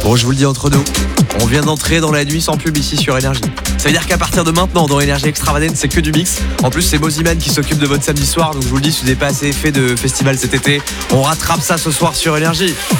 Bon, je vous le dis entre nous, on vient d'entrer dans la nuit sans pub ici sur Énergie. Ça veut dire qu'à partir de maintenant, dans Énergie Extravagance, c'est que du mix. En plus, c'est Moziman qui s'occupe de votre samedi soir. Donc je vous le dis, si vous n'avez pas assez fait de festival cet été, on rattrape ça ce soir sur Énergie.